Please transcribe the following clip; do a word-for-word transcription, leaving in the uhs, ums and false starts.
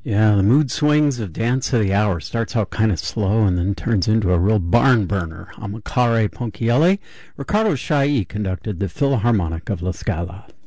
Yeah, the mood swings of Dance of the Hour. Starts out kind of slow and then turns into a real barn burner. Amilcare Ponchielli, Riccardo Chailly conducted the Philharmonic of La Scala.